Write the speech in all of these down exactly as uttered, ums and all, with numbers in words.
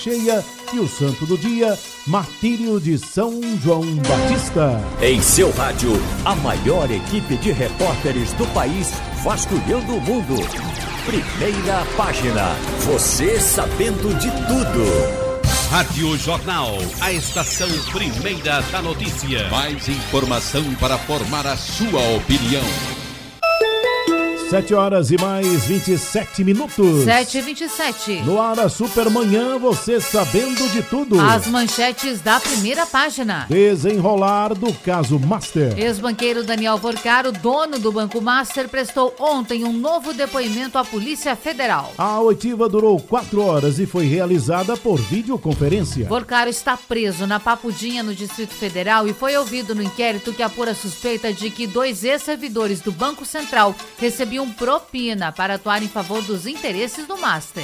cheia e o santo do dia, Martírio de São João Batista. Em seu rádio, a maior equipe de repórteres do país vasculhando o mundo. Primeira página, você sabendo de tudo. Rádio Jornal, a estação primeira da notícia. Mais informação para formar a sua opinião. Sete horas e mais vinte e sete minutos. Sete e vinte e sete. No ar a Supermanhã, você sabendo de tudo. As manchetes da primeira página. Desenrolar do caso Master. Ex-banqueiro Daniel Vorcaro, dono do Banco Master, prestou ontem um novo depoimento à Polícia Federal. A oitiva durou quatro horas e foi realizada por videoconferência. Vorcaro está preso na Papudinha, no Distrito Federal, e foi ouvido no inquérito que apura a suspeita de que dois ex-servidores do Banco Central recebiam propina para atuar em favor dos interesses do Master.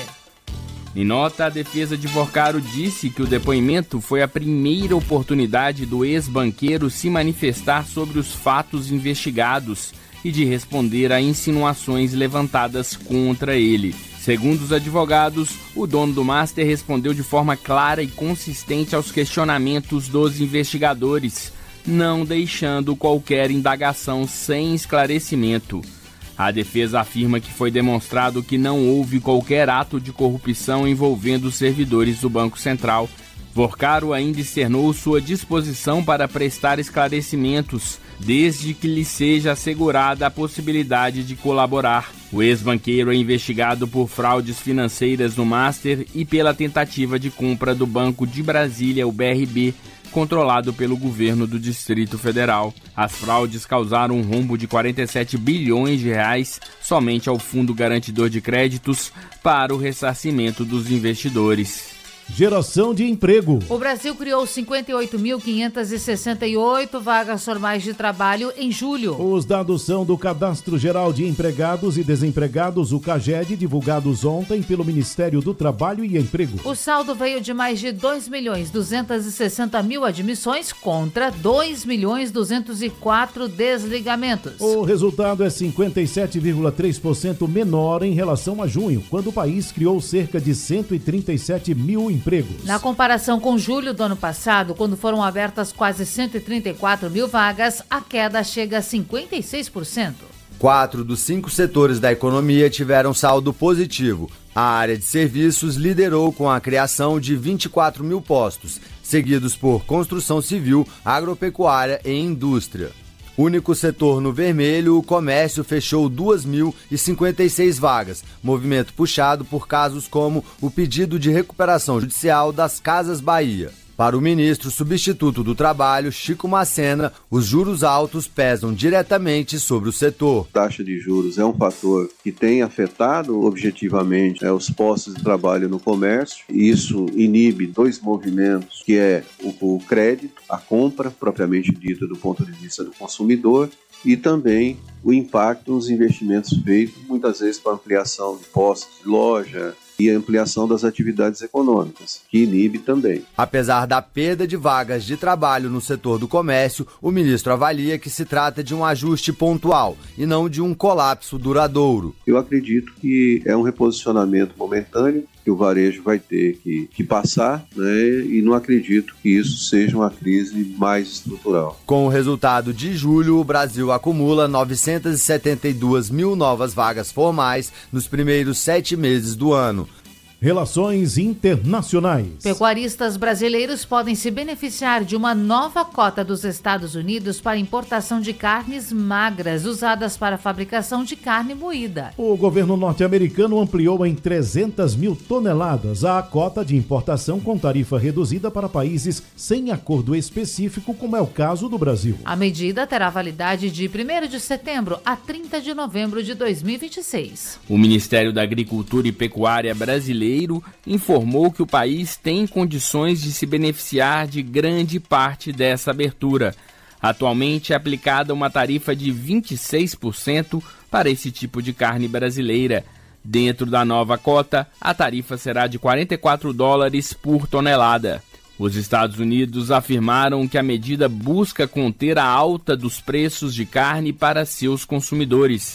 Em nota, a defesa de Vorcaro disse que o depoimento foi a primeira oportunidade do ex-banqueiro se manifestar sobre os fatos investigados e de responder a insinuações levantadas contra ele. Segundo os advogados, o dono do Master respondeu de forma clara e consistente aos questionamentos dos investigadores, não deixando qualquer indagação sem esclarecimento. A defesa afirma que foi demonstrado que não houve qualquer ato de corrupção envolvendo os servidores do Banco Central. Vorcaro ainda externou sua disposição para prestar esclarecimentos, desde que lhe seja assegurada a possibilidade de colaborar. O ex-banqueiro é investigado por fraudes financeiras no Master e pela tentativa de compra do Banco de Brasília, o B R B, controlado pelo governo do Distrito Federal. As fraudes causaram um rombo de quarenta e sete bilhões de reais somente ao Fundo Garantidor de Créditos para o ressarcimento dos investidores. Geração de emprego. O Brasil criou cinquenta e oito mil quinhentas e sessenta e oito vagas formais de trabalho em julho. Os dados são do Cadastro Geral de Empregados e Desempregados, o CAGED, divulgados ontem pelo Ministério do Trabalho e Emprego. O saldo veio de mais de dois milhões duzentos e sessenta mil admissões contra dois milhões duzentos e quatro desligamentos. O resultado é cinquenta e sete vírgula três por cento menor em relação a junho, quando o país criou cerca de cento e trinta e sete mil empregos. Na comparação com julho do ano passado, quando foram abertas quase cento e trinta e quatro mil vagas, a queda chega a cinquenta e seis por cento. Quatro dos cinco setores da economia tiveram saldo positivo. A área de serviços liderou com a criação de vinte e quatro mil postos, seguidos por construção civil, agropecuária e indústria. Único setor no vermelho, o comércio fechou duas mil e cinquenta e seis vagas, movimento puxado por casos como o pedido de recuperação judicial das Casas Bahia. Para o ministro substituto do Trabalho, Chico Macena, os juros altos pesam diretamente sobre o setor. A taxa de juros é um fator que tem afetado objetivamente é, os postos de trabalho no comércio. Isso inibe dois movimentos, que é o, o crédito, a compra propriamente dita do ponto de vista do consumidor, e também o impacto nos investimentos feitos, muitas vezes para ampliação de postos de loja, e a ampliação das atividades econômicas, que inibe também. Apesar da perda de vagas de trabalho no setor do comércio, o ministro avalia que se trata de um ajuste pontual e não de um colapso duradouro. Eu acredito que é um reposicionamento momentâneo, que o varejo vai ter que, que passar, né? E não acredito que isso seja uma crise mais estrutural. Com o resultado de julho, o Brasil acumula novecentas e setenta e duas mil novas vagas formais nos primeiros sete meses do ano. Relações internacionais. Pecuaristas brasileiros podem se beneficiar de uma nova cota dos Estados Unidos para importação de carnes magras usadas para a fabricação de carne moída. O governo norte-americano ampliou em trezentas mil toneladas a cota de importação com tarifa reduzida para países sem acordo específico, como é o caso do Brasil. A medida terá validade de primeiro de setembro a trinta de novembro de dois mil e vinte e seis. O Ministério da Agricultura e Pecuária brasileiro informou que o país tem condições de se beneficiar de grande parte dessa abertura. Atualmente é aplicada uma tarifa de vinte e seis por cento para esse tipo de carne brasileira. Dentro da nova cota, a tarifa será de quarenta e quatro dólares por tonelada. Os Estados Unidos afirmaram que a medida busca conter a alta dos preços de carne para seus consumidores.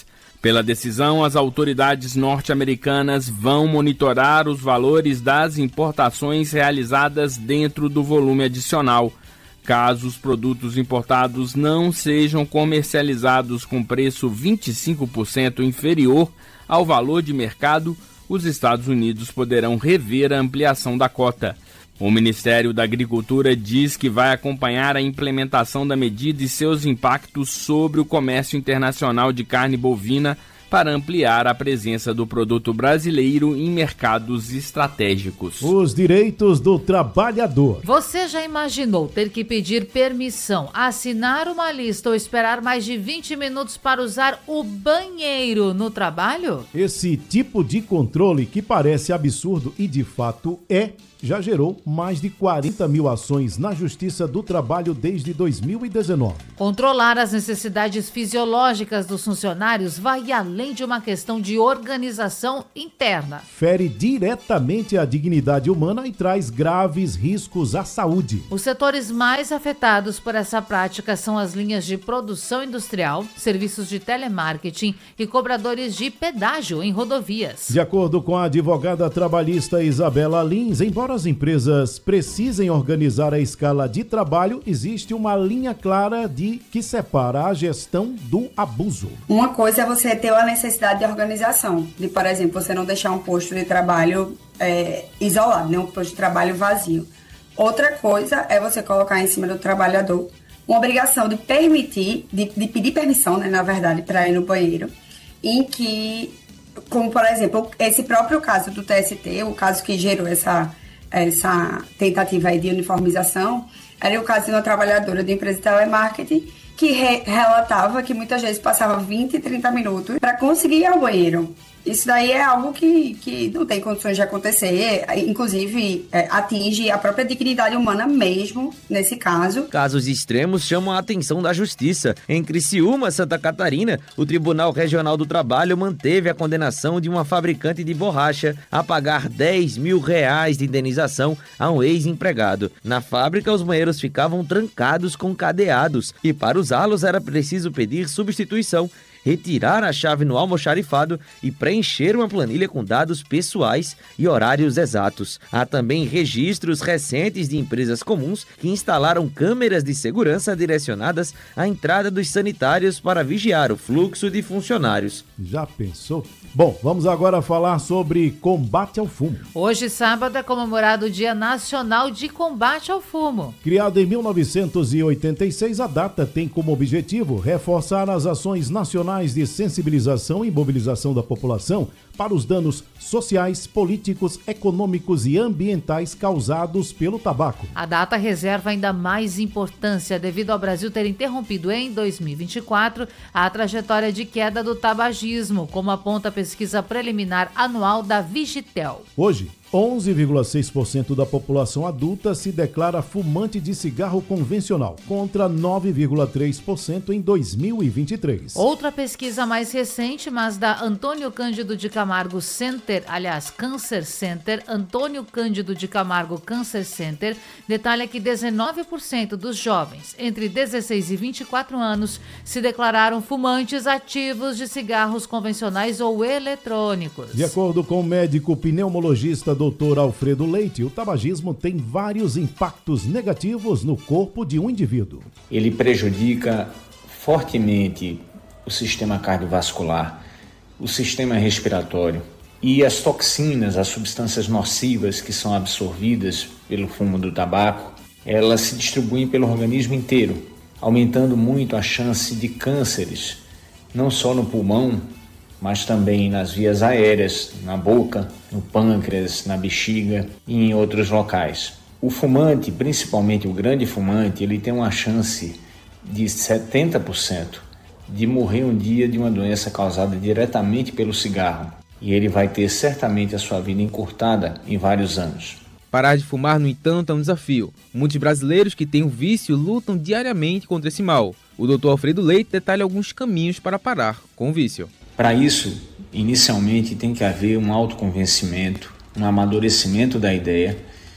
Pela decisão, as autoridades norte-americanas vão monitorar os valores das importações realizadas dentro do volume adicional. Caso os produtos importados não sejam comercializados com preço vinte e cinco por cento inferior ao valor de mercado, os Estados Unidos poderão rever a ampliação da cota. O Ministério da Agricultura diz que vai acompanhar a implementação da medida e seus impactos sobre o comércio internacional de carne bovina para ampliar a presença do produto brasileiro em mercados estratégicos. Os direitos do trabalhador. Você já imaginou ter que pedir permissão, assinar uma lista ou esperar mais de vinte minutos para usar o banheiro no trabalho? Esse tipo de controle, que parece absurdo e de fato é, já gerou mais de quarenta mil ações na Justiça do Trabalho desde dois mil e dezenove. Controlar as necessidades fisiológicas dos funcionários vai além de uma questão de organização interna. Fere diretamente a dignidade humana e traz graves riscos à saúde. Os setores mais afetados por essa prática são as linhas de produção industrial, serviços de telemarketing e cobradores de pedágio em rodovias. De acordo com a advogada trabalhista Isabela Lins, embora as empresas precisem organizar a escala de trabalho, existe uma linha clara de que separa a gestão do abuso. Uma coisa é você ter a necessidade de organização, de, por exemplo, você não deixar um posto de trabalho é, isolado, né? Um posto de trabalho vazio. Outra coisa é você colocar em cima do trabalhador uma obrigação de permitir, de, de pedir permissão, né, na verdade, para ir no banheiro, em que, como por exemplo, esse próprio caso do T S T, o caso que gerou essa essa tentativa aí de uniformização, era o caso de uma trabalhadora de empresa de telemarketing que re- relatava que muitas vezes passava vinte, trinta minutos para conseguir ir ao banheiro. Isso daí é algo que, que não tem condições de acontecer, inclusive é, atinge a própria dignidade humana mesmo, nesse caso. Casos extremos chamam a atenção da Justiça. Em Criciúma, Santa Catarina, o Tribunal Regional do Trabalho manteve a condenação de uma fabricante de borracha a pagar dez mil reais de indenização a um ex-empregado. Na fábrica, os banheiros ficavam trancados com cadeados e para usá-los era preciso pedir substituição, retirar a chave no almoxarifado e preencher uma planilha com dados pessoais e horários exatos. Há também registros recentes de empresas comuns que instalaram câmeras de segurança direcionadas à entrada dos sanitários para vigiar o fluxo de funcionários. Já pensou? Bom, vamos agora falar sobre combate ao fumo. Hoje, sábado, é comemorado o Dia Nacional de Combate ao Fumo. Criada em mil novecentos e oitenta e seis, a data tem como objetivo reforçar as ações nacionais de sensibilização e mobilização da população para os danos sociais, políticos, econômicos e ambientais causados pelo tabaco. A data reserva ainda mais importância devido ao Brasil ter interrompido em dois mil e vinte e quatro a trajetória de queda do tabagismo, como aponta a pesquisa preliminar anual da Vigitel. Hoje, onze vírgula seis por cento da população adulta se declara fumante de cigarro convencional, contra nove vírgula três por cento em dois mil e vinte e três. Outra pesquisa mais recente, mas da Antônio Cândido de Camargo Center, aliás, Cancer Center, Antônio Cândido de Camargo Cancer Center, detalha que dezenove por cento dos jovens entre dezesseis e vinte e quatro anos se declararam fumantes ativos de cigarros convencionais ou eletrônicos. De acordo com o médico pneumologista doutor Alfredo Leite, o tabagismo tem vários impactos negativos no corpo de um indivíduo. Ele prejudica fortemente o sistema cardiovascular, o sistema respiratório e as toxinas, as substâncias nocivas que são absorvidas pelo fumo do tabaco, elas se distribuem pelo organismo inteiro, aumentando muito a chance de cânceres, não só no pulmão, mas também nas vias aéreas, na boca, no pâncreas, na bexiga e em outros locais. O fumante, principalmente o grande fumante, ele tem uma chance de setenta por cento de morrer um dia de uma doença causada diretamente pelo cigarro. E ele vai ter certamente a sua vida encurtada em vários anos. Parar de fumar, no entanto, é um desafio. Muitos brasileiros que têm o vício lutam diariamente contra esse mal. O doutor Alfredo Leite detalha alguns caminhos para parar com o vício. Para isso, inicialmente tem que haver um autoconvencimento, um amadurecimento da ideia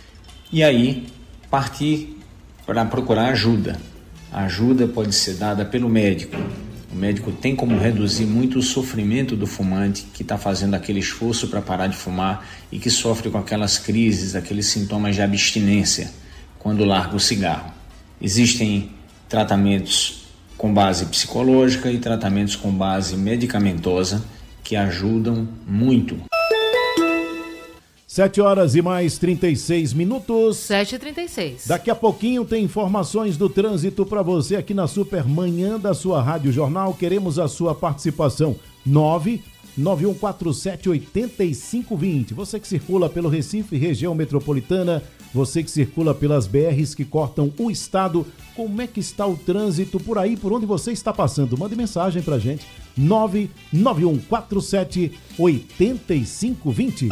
e aí partir para procurar ajuda. A ajuda pode ser dada pelo médico. O médico tem como reduzir muito o sofrimento do fumante que está fazendo aquele esforço para parar de fumar e que sofre com aquelas crises, aqueles sintomas de abstinência quando larga o cigarro. Existem tratamentos com base psicológica e tratamentos com base medicamentosa que ajudam muito. sete horas e mais trinta e seis minutos. sete e trinta e seis. Daqui a pouquinho tem informações do trânsito para você aqui na Super Manhã da sua Rádio Jornal. Queremos a sua participação. nove nove um quatro sete oito cinco dois zero. Você que circula pelo Recife, região metropolitana, você que circula pelas B Rs que cortam o estado, como é que está o trânsito por aí, por onde você está passando? Mande mensagem pra gente. nove nove um quatro sete oito cinco dois zero.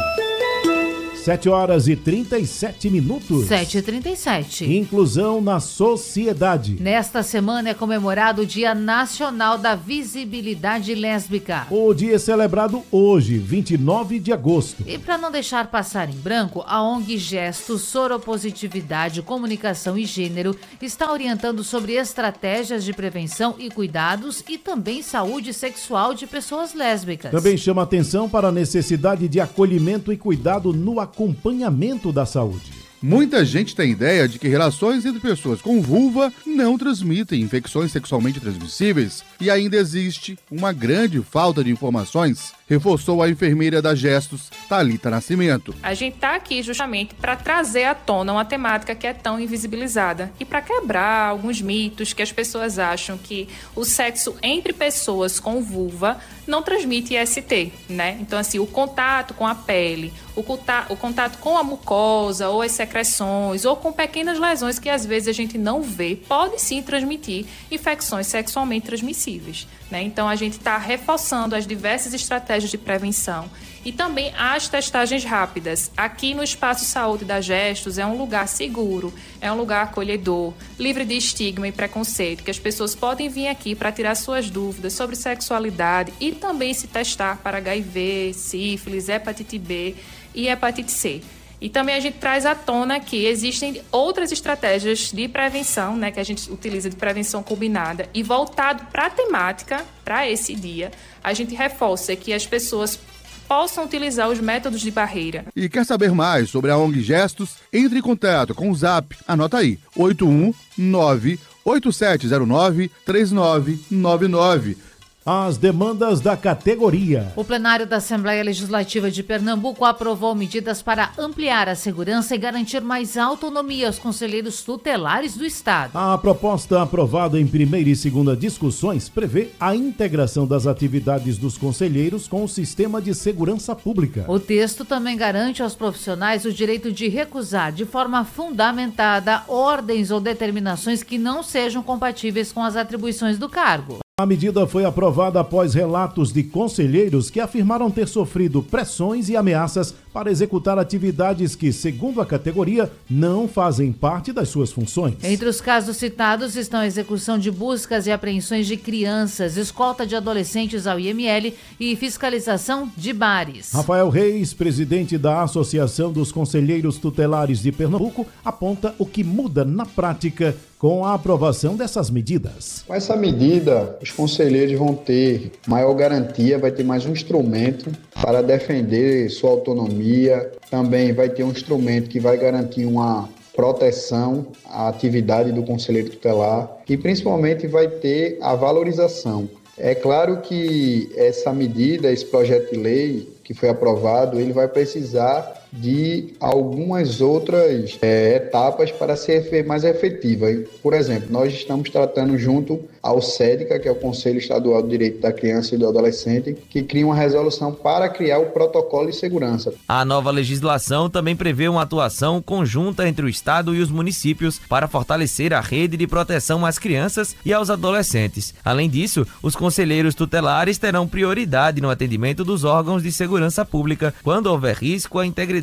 sete horas e trinta e sete minutos. sete e trinta e sete. Inclusão na sociedade. Nesta semana é comemorado o Dia Nacional da Visibilidade Lésbica. O dia é celebrado hoje, vinte e nove de agosto. E para não deixar passar em branco, a O N G Gestos, Soropositividade, Comunicação e Gênero está orientando sobre estratégias de prevenção e cuidados e também saúde sexual de pessoas lésbicas. Também chama atenção para a necessidade de acolhimento e cuidado no acompanhamento da saúde. Muita gente tem ideia de que relações entre pessoas com vulva não transmitem infecções sexualmente transmissíveis e ainda existe uma grande falta de informações, reforçou a enfermeira da Gestos, Thalita Nascimento. A gente está aqui justamente para trazer à tona uma temática que é tão invisibilizada e para quebrar alguns mitos que as pessoas acham que o sexo entre pessoas com vulva não transmite I S T, né? Então, assim, o contato com a pele, o contato, o contato com a mucosa ou as secreções ou com pequenas lesões que às vezes a gente não vê, pode sim transmitir infecções sexualmente transmissíveis, né? Então, a gente está reforçando as diversas estratégias de prevenção e também as testagens rápidas. Aqui no Espaço Saúde da Gestos é um lugar seguro, é um lugar acolhedor, livre de estigma e preconceito, que as pessoas podem vir aqui para tirar suas dúvidas sobre sexualidade e também se testar para H I V, sífilis, hepatite B e hepatite C. E também a gente traz à tona que existem outras estratégias de prevenção, né, que a gente utiliza de prevenção combinada e voltado para a temática, para esse dia, a gente reforça que as pessoas possam utilizar os métodos de barreira. E quer saber mais sobre a O N G Gestos? Entre em contato com o Zap, anota aí, oito um nove oito sete zero nove três nove nove nove. As demandas da categoria. O plenário da Assembleia Legislativa de Pernambuco aprovou medidas para ampliar a segurança e garantir mais autonomia aos conselheiros tutelares do Estado. A proposta aprovada em primeira e segunda discussões prevê a integração das atividades dos conselheiros com o sistema de segurança pública. O texto também garante aos profissionais o direito de recusar de forma fundamentada ordens ou determinações que não sejam compatíveis com as atribuições do cargo. A medida foi aprovada após relatos de conselheiros que afirmaram ter sofrido pressões e ameaças para executar atividades que, segundo a categoria, não fazem parte das suas funções. Entre os casos citados estão a execução de buscas e apreensões de crianças, escolta de adolescentes ao I M L e fiscalização de bares. Rafael Reis, presidente da Associação dos Conselheiros Tutelares de Pernambuco, aponta o que muda na prática com a aprovação dessas medidas. Com essa medida, os conselheiros vão ter maior garantia, vai ter mais um instrumento para defender sua autonomia, também vai ter um instrumento que vai garantir uma proteção à atividade do conselheiro tutelar e principalmente vai ter a valorização. É claro que essa medida, esse projeto de lei que foi aprovado, ele vai precisar de algumas outras é, etapas para ser mais efetiva. Por exemplo, nós estamos tratando junto ao SEDCA, que é o Conselho Estadual do Direito da Criança e do Adolescente, que cria uma resolução para criar o protocolo de segurança. A nova legislação também prevê uma atuação conjunta entre o Estado e os municípios para fortalecer a rede de proteção às crianças e aos adolescentes. Além disso, os conselheiros tutelares terão prioridade no atendimento dos órgãos de segurança pública quando houver risco à integridade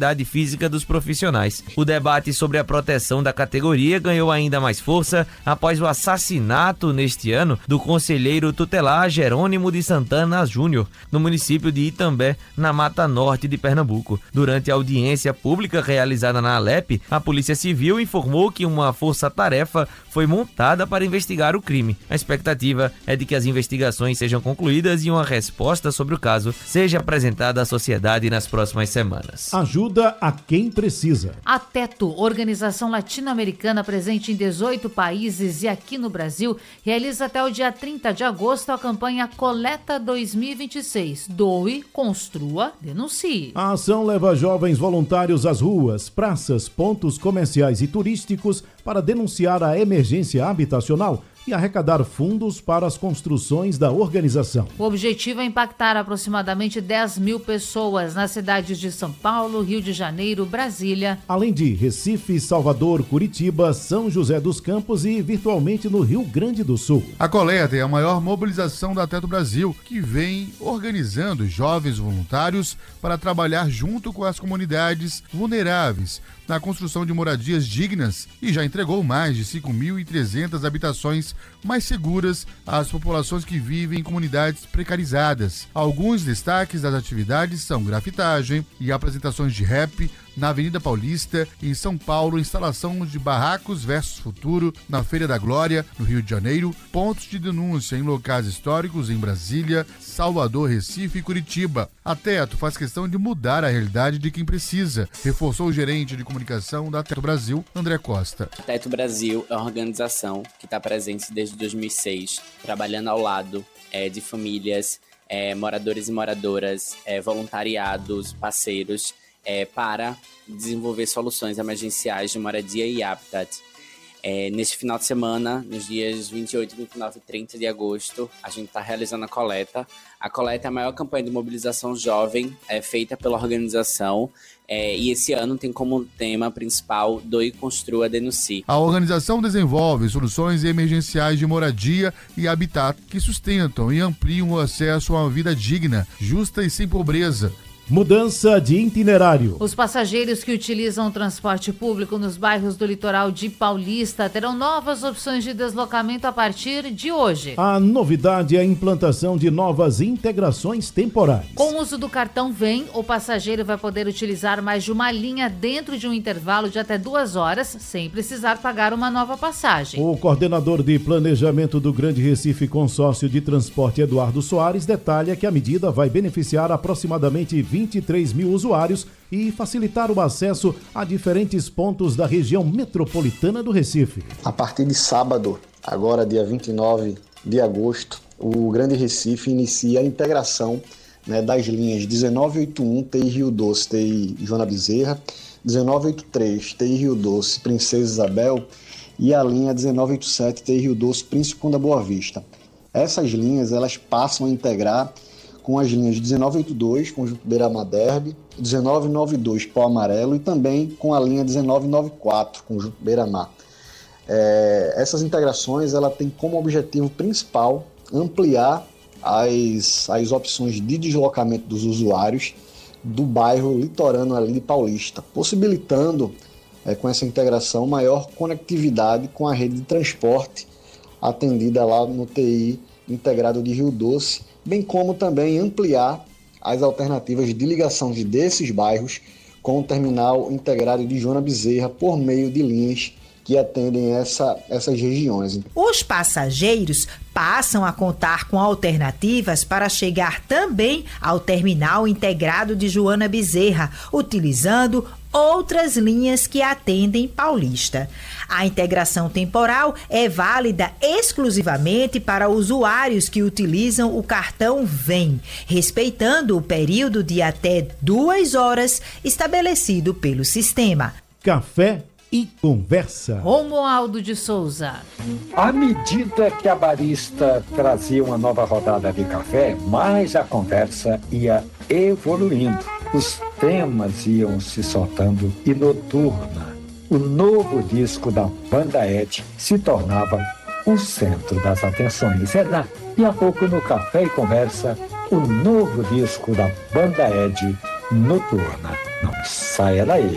integridade física dos profissionais. O debate sobre a proteção da categoria ganhou ainda mais força após o assassinato neste ano do conselheiro tutelar Jerônimo de Santana Júnior, no município de Itambé, na Mata Norte de Pernambuco. Durante a audiência pública realizada na Alep, a Polícia Civil informou que uma força-tarefa foi montada para investigar o crime. A expectativa é de que as investigações sejam concluídas e uma resposta sobre o caso seja apresentada à sociedade nas próximas semanas. Ajuda a quem precisa. A Teto, organização latino-americana presente em dezoito países e aqui no Brasil, realiza até o dia trinta de agosto a campanha Coleta dois mil e vinte e seis. Doe, construa, denuncie. A ação leva jovens voluntários às ruas, praças, pontos comerciais e turísticos para denunciar a emergência habitacional e arrecadar fundos para as construções da organização. O objetivo é impactar aproximadamente dez mil pessoas nas cidades de São Paulo, Rio de Janeiro, Brasília, além de Recife, Salvador, Curitiba, São José dos Campos e virtualmente no Rio Grande do Sul. A coleta é a maior mobilização da Teto Brasil, que vem organizando jovens voluntários para trabalhar junto com as comunidades vulneráveis na construção de moradias dignas e já entregou mais de cinco mil e trezentas habitações mais seguras às populações que vivem em comunidades precarizadas. Alguns destaques das atividades são grafitagem e apresentações de rap na Avenida Paulista e em São Paulo, instalação de barracos versus futuro na Feira da Glória, no Rio de Janeiro, pontos de denúncia em locais históricos em Brasília, Salvador, Recife e Curitiba. A Teto faz questão de mudar a realidade de quem precisa, reforçou o gerente de comunicação da Teto Brasil, André Costa. A Teto Brasil é uma organização que está presente desde dois mil e seis, trabalhando ao lado é, de famílias, é, moradores e moradoras, é, voluntariados, parceiros, É, para desenvolver soluções emergenciais de moradia e habitat. É, neste final de semana, nos dias vinte e oito, vinte e nove e trinta de agosto, a gente está realizando a coleta. A coleta é a maior campanha de mobilização jovem é, feita pela organização é, e esse ano tem como tema principal Doe, Construa, Denuncie. A organização desenvolve soluções emergenciais de moradia e habitat que sustentam e ampliam o acesso a uma vida digna, justa e sem pobreza. Mudança de itinerário. Os passageiros que utilizam o transporte público nos bairros do litoral de Paulista terão novas opções de deslocamento a partir de hoje. A novidade é a implantação de novas integrações temporais. Com o uso do cartão Vem, o passageiro vai poder utilizar mais de uma linha dentro de um intervalo de até duas horas, sem precisar pagar uma nova passagem. O coordenador de planejamento do Grande Recife Consórcio de Transporte, Eduardo Soares, detalha que a medida vai beneficiar aproximadamente vinte e três mil usuários e facilitar o acesso a diferentes pontos da região metropolitana do Recife. A partir de sábado, agora dia vinte e nove de agosto, o Grande Recife inicia a integração, né, das linhas dezenove oitenta e um T I Rio Doce, T I Joana Bezerra, dezenove oitenta e três T I Rio Doce, Princesa Isabel e a linha dezenove oitenta e sete T I Rio Doce, Príncipe da Boa Vista. Essas linhas elas passam a integrar com as linhas dezenove oitenta e dois, Conjunto Beira-Mar Derby, dezenove noventa e dois, Pau Amarelo e também com a linha dezenove noventa e quatro, Conjunto Beira-Mar. É, essas integrações ela tem como objetivo principal ampliar as, as opções de deslocamento dos usuários do bairro litorâneo ali de Paulista, possibilitando é, com essa integração maior conectividade com a rede de transporte atendida lá no T I integrado de Rio Doce, bem como também ampliar as alternativas de ligação desses bairros com o terminal integrado de Joana Bezerra por meio de linhas que atendem essa, essas regiões. Os passageiros passam a contar com alternativas para chegar também ao terminal integrado de Joana Bezerra, utilizando outras linhas que atendem Paulista. A integração temporal é válida exclusivamente para usuários que utilizam o cartão Vem, respeitando o período de até duas horas estabelecido pelo sistema. Café e conversa. Romualdo de Souza. À medida que a barista trazia uma nova rodada de café, mais a conversa ia evoluindo. Os temas iam se soltando e Noturna, o novo disco da Banda Ed, se tornava o centro das atenções. É daqui a pouco no Café e Conversa, o novo disco da Banda Ed, Noturna. Não Saia daí.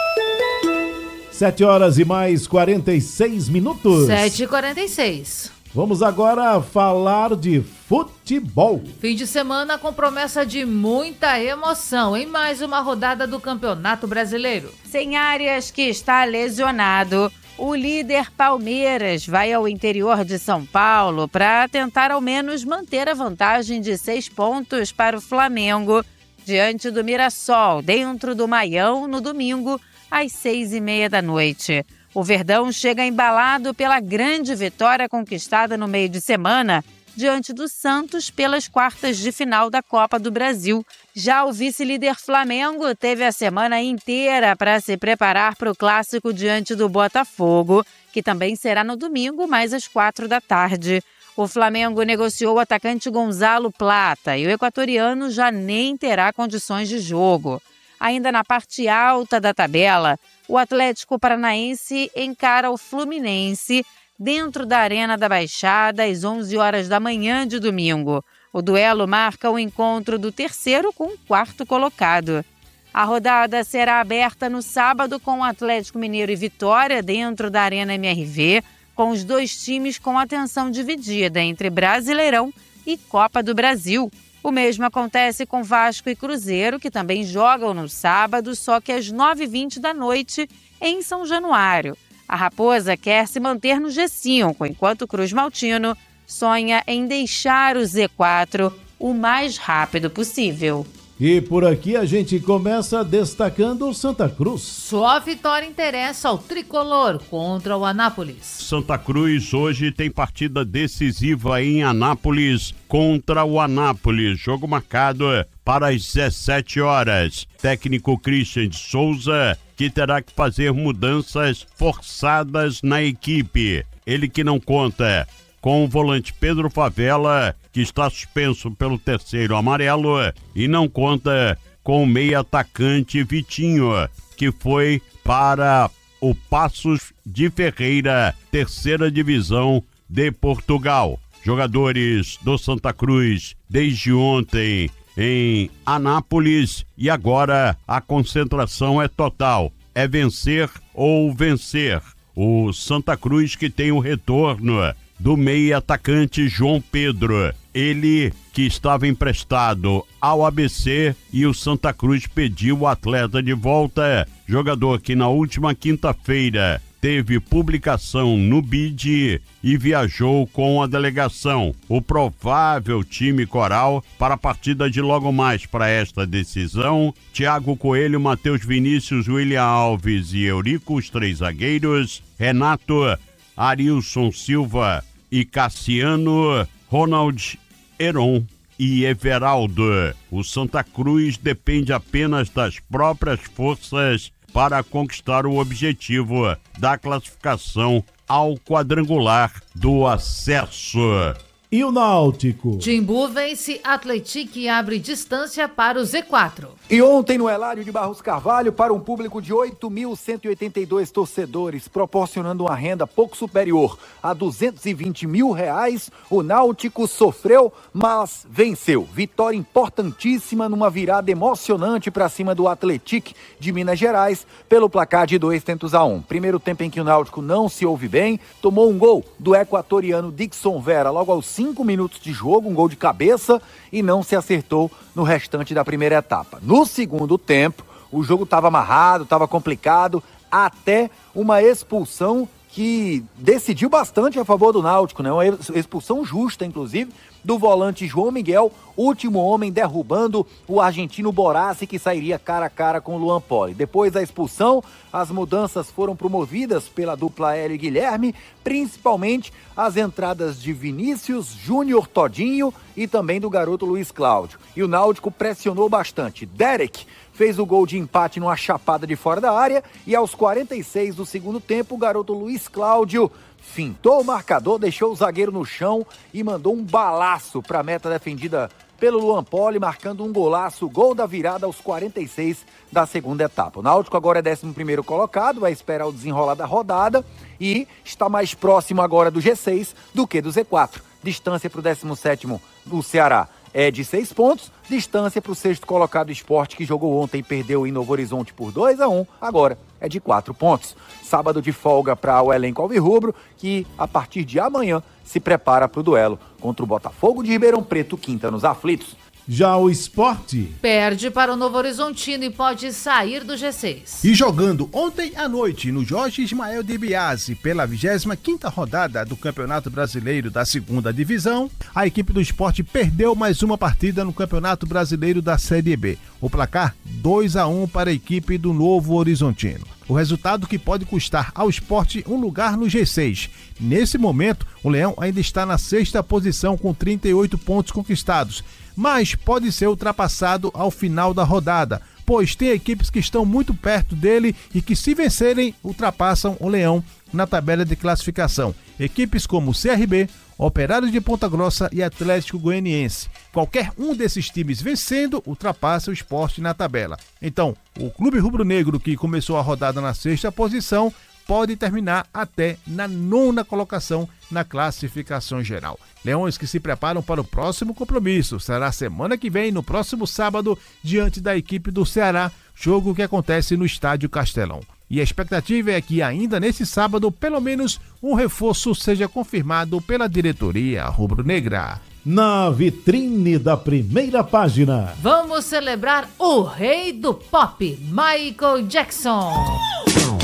Sete horas e mais quarenta e seis minutos. Sete e quarenta e seis. Vamos agora falar de futebol. Fim de semana com promessa de muita emoção em mais uma rodada do Campeonato Brasileiro. Sem Arias, que está lesionado, o líder Palmeiras vai ao interior de São Paulo para tentar ao menos manter a vantagem de seis pontos para o Flamengo diante do Mirassol, dentro do Maião, no domingo, às seis e meia da noite. O Verdão chega embalado pela grande vitória conquistada no meio de semana diante do Santos pelas quartas de final da Copa do Brasil. Já o vice-líder Flamengo teve a semana inteira para se preparar para o clássico diante do Botafogo, que também será no domingo, mais às quatro da tarde. O Flamengo negociou o atacante Gonzalo Plata e o equatoriano já nem terá condições de jogo. Ainda na parte alta da tabela, o Atlético Paranaense encara o Fluminense dentro da Arena da Baixada às onze horas da manhã de domingo. O duelo marca o encontro do terceiro com o quarto colocado. A rodada será aberta no sábado com o Atlético Mineiro e Vitória dentro da Arena M R V, com os dois times com atenção dividida entre Brasileirão e Copa do Brasil. O mesmo acontece com Vasco e Cruzeiro, que também jogam no sábado, só que às nove e vinte da noite, em São Januário. A Raposa quer se manter no G cinco, enquanto o Cruz Maltino sonha em deixar o Z quatro o mais rápido possível. E por aqui a gente começa destacando o Santa Cruz. Só a vitória interessa ao tricolor contra o Anápolis. Santa Cruz hoje tem partida decisiva em Anápolis contra o Anápolis. Jogo marcado para as dezessete horas. Técnico Christian de Souza, que terá que fazer mudanças forçadas na equipe. Ele que não conta com o volante Pedro Favela, que está suspenso pelo terceiro amarelo, e não conta com o meia atacante Vitinho, que foi para o Paços de Ferreira, terceira divisão de Portugal. Jogadores do Santa Cruz desde ontem em Anápolis e agora a concentração é total. É vencer ou vencer. O Santa Cruz que tem o retorno do meia atacante João Pedro. Ele que estava emprestado ao A B C e o Santa Cruz pediu o atleta de volta. Jogador que na última quinta-feira teve publicação no B I D e viajou com a delegação. O provável time coral para a partida de logo mais para esta decisão: Thiago Coelho, Matheus Vinícius, William Alves e Eurico, os três zagueiros, Renato, Arilson Silva e Cassiano, Ronald, Heron e Everaldo. O Santa Cruz depende apenas das próprias forças para conquistar o objetivo da classificação ao quadrangular do acesso. E o Náutico? Timbu vence Atlético e abre distância para o Z quatro. E ontem no Eládio de Barros Carvalho, para um público de oito mil cento e oitenta e dois torcedores, proporcionando uma renda pouco superior a duzentos e vinte mil reais, o Náutico sofreu, mas venceu. Vitória importantíssima numa virada emocionante para cima do Atlético de Minas Gerais, pelo placar de dois tentos a um. Primeiro tempo em que o Náutico não se ouve bem, tomou um gol do equatoriano Dixon Vera logo aos cinco minutos de jogo, um gol de cabeça, e não se acertou no restante da primeira etapa. No segundo tempo, o jogo estava amarrado, estava complicado, até uma expulsão que decidiu bastante a favor do Náutico, né? Uma expulsão justa, inclusive, do volante João Miguel, último homem derrubando o argentino Borassi, que sairia cara a cara com o Luan Poli. Depois da expulsão, as mudanças foram promovidas pela dupla Hélio e Guilherme, principalmente as entradas de Vinícius, Júnior Todinho e também do garoto Luiz Cláudio. E o Náutico pressionou bastante. Derek fez o gol de empate numa chapada de fora da área e aos quarenta e seis do segundo tempo, o garoto Luiz Cláudio fintou o marcador, deixou o zagueiro no chão e mandou um balaço para a meta defendida pelo Luan Poli, marcando um golaço, gol da virada aos quarenta e seis da segunda etapa. O Náutico agora é décimo primeiro colocado, vai esperar o desenrolar da rodada e está mais próximo agora do G seis do que do Z quatro. Distância para o décimo sétimo do Ceará é de seis pontos, distância para o sexto colocado Sport, que jogou ontem e perdeu em Novo Horizonte por dois a um, agora é de quatro pontos. Sábado de folga para o elenco alvirrubro, que a partir de amanhã se prepara para o duelo contra o Botafogo de Ribeirão Preto, quinta nos aflitos. Já o Sport perde para o Novo Horizontino e pode sair do G seis. E jogando ontem à noite no Jorge Ismael de Biase pela vigésima quinta rodada do Campeonato Brasileiro da Segunda Divisão, a equipe do Sport perdeu mais uma partida no Campeonato Brasileiro da Série B. O placar dois a um para a equipe do Novo Horizontino. O resultado que pode custar ao Sport um lugar no G seis. Nesse momento, o Leão ainda está na sexta posição com trinta e oito pontos conquistados, mas pode ser ultrapassado ao final da rodada, pois tem equipes que estão muito perto dele e que, se vencerem, ultrapassam o Leão na tabela de classificação. Equipes como C R B, Operário de Ponta Grossa e Atlético Goianiense. Qualquer um desses times vencendo, ultrapassa o Sport na tabela. Então, o Clube Rubro-Negro, que começou a rodada na sexta posição, pode terminar até na nona colocação na classificação geral. Leões que se preparam para o próximo compromisso. Será semana que vem, no próximo sábado, diante da equipe do Ceará, jogo que acontece no Estádio Castelão. E a expectativa é que ainda nesse sábado, pelo menos um reforço seja confirmado pela diretoria rubro-negra. Na vitrine da primeira página. Vamos celebrar o rei do pop, Michael Jackson.